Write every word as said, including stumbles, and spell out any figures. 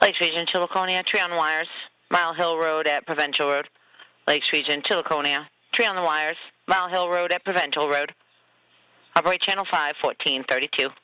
Lakes Region, Chilliconia, tree on the wires. Mile Hill Road at Provincial Road. Lakes Region, Chilliconia, tree on the wires. Mile Hill Road at Provincial Road. Operate Channel five, fourteen thirty-two.